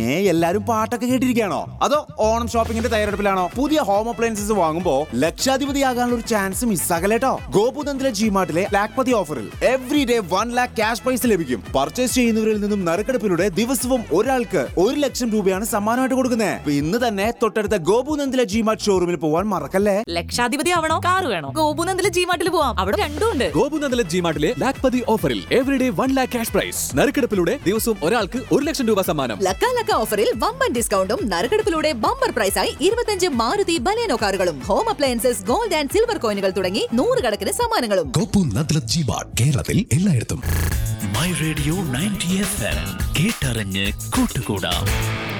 എല്ലാരും പാട്ടൊക്കെ കേട്ടിരിക്കുകയാണോ? അതോ ഓണം ഷോപ്പിംഗിന്റെ തയ്യാറെടുപ്പിലാണോ? പുതിയ ഹോം അപ്ലയൻസസ് വാങ്ങുമ്പോ ലക്ഷാധിപതിയാകാനുള്ള ഒരു ചാൻസ് മിസ്സാകലേട്ടോ. ഗോപുനന്ദിലെ ജിമാർട്ടിലെ ലാഖ്പതി ഓഫറിൽ every day 1 lakh cash prize ലഭിക്കും. പർച്ചേസ് ചെയ്യുന്നവരിൽ നിന്നും നറുക്കെടുപ്പിലൂടെ ദിവസവും ഒരാൾക്ക് 1 ലക്ഷം രൂപയാണ് സമ്മാനമായിട്ട് കൊടുക്കുന്നത്. ഇന്ന് തന്നെ തൊട്ടടുത്ത ഗോപുനന്ദിലെ ജിമാർട്ട് ഷോറൂമിൽ പോവാൻ മറക്കല്ലേ. ലക്ഷാധിപതി ആവണോ, കാർ വേണോ? ഗോപുനന്ദിലെ ജിമാർട്ടിൽ പോവാം, അവിടെ രണ്ടും ഉണ്ട്. ഗോപുനന്ദിലെ ജിമാർട്ടിലെ ലാഖ്പതി ഓഫറിൽ every day 1 lakh cash prize, നറുക്കെടുപ്പിലൂടെ ദിവസവും ഒരാൾക്ക് 1 ലക്ഷം രൂപ സമ്മാനം. ലക്ക ഓഫറിൽ വമ്പൻ ഡിസ്കൗണ്ടും നറുക്കെടുപ്പിലൂടെ ബമ്പർ പ്രൈസായി 25 മാരുതി ബലേനോ കാറുകളും home appliances, gold and silver കോയിനുകൾ തുടങ്ങി 100 കണക്കിന് സമ്മാനങ്ങളും. ഗോപുനന്ദിലെ ജിമാർട്ട് കേരളത്തിൽ എല്ലായിടത്തും. മൈ റേഡിയോ 90 FM കേട്ടറിഞ്ഞ് കൂട്ടുകൂടാം.